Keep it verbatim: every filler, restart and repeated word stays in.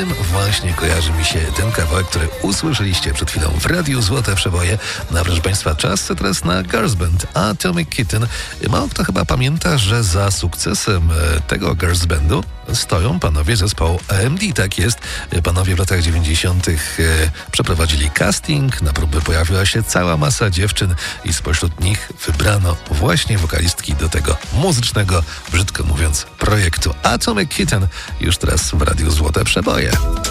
tym właśnie kojarzy mi się ten kawałek, który usłyszeliście przed chwilą w Radiu Złote Przeboje. No, proszę Państwa, czas teraz na Girls Band Atomic Kitten. Mało kto chyba pamięta, że za sukcesem tego Girls Bandu stoją panowie zespołu A M D. Tak jest. Panowie w latach dziewięćdziesiątych przeprowadzili casting. Na próby pojawiła się cała masa dziewczyn i spośród nich wybrano właśnie wokalistki do tego muzycznego, brzydko mówiąc, projektu Atomic Kitten. Już teraz w Radiu Złote Przeboje.